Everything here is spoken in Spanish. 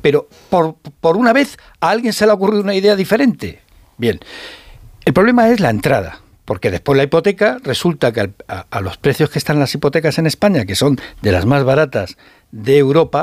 pero por una vez a alguien se le ha ocurrido una idea diferente. Bien, el problema es la entrada, porque después la hipoteca, resulta que a los precios que están las hipotecas en España, que son de las más baratas de Europa,